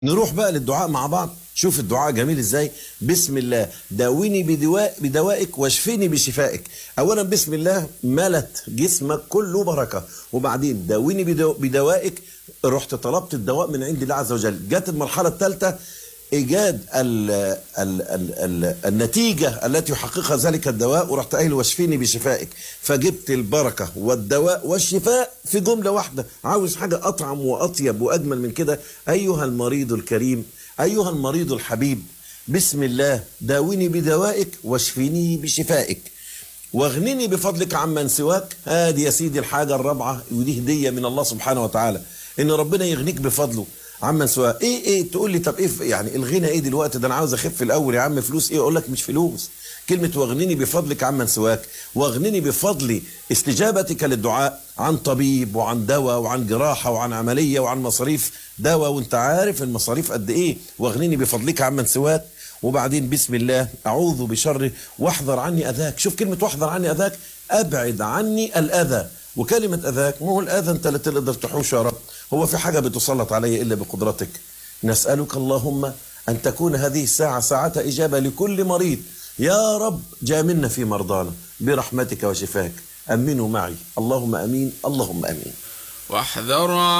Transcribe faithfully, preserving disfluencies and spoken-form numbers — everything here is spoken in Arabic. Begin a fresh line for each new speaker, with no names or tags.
نروح بقى للدعاء مع بعض. شوف الدعاء جميل ازاي. بسم الله داويني بدواء بدوائك واشفيني بشفائك. اولا بسم الله ملت جسمك كله بركه، وبعدين داويني بدو بدوائك، رحت طلبت الدواء من عند الله عز وجل. جت المرحله الثالثه ايجاد ال ال ال ال النتيجه التي يحققها ذلك الدواء، ورحت قايل واشفيني بشفائك، فجبت البركه والدواء والشفاء في جمله واحده. عاوز حاجه اطعم واطيب واجمل من كده؟ ايها المريض الكريم، ايها المريض الحبيب، بسم الله داويني بدوائك واشفيني بشفائك واغنني بفضلك عمن سواك. هذه يا سيدي الحاجه الرابعه، ودي هديه من الله سبحانه وتعالى، ان ربنا يغنيك بفضله عمن سواك. ايه ايه تقول لي طب ايه يعني الغنى ايه دلوقتي؟ ده انا عاوز اخف الاول يا عم. فلوس ايه؟ اقول لك مش فلوس. كلمه واغنني بفضلك عمن سواك، واغنني بفضل استجابتك للدعاء عن طبيب وعن دواء وعن جراحه وعن عمليه وعن مصاريف دواء، وانت عارف المصاريف قد ايه. واغنني بفضلك عمن سواك. وبعدين بسم الله اعوذ بشر واحذر عني اذاك. شوف كلمه واحذر عني اذاك، ابعد عني الاذى. وكلمه اذاك، ما هو الاذى انت اللي تقدر تحوشه يا رب، هو في حاجه بتسلط علي الا بقدرتك. نسالك اللهم ان تكون هذه الساعه ساعه اجابه لكل مريض. يا رب جاملنا في مرضانا برحمتك وشفاك. امنوا معي اللهم امين اللهم امين.
واحذر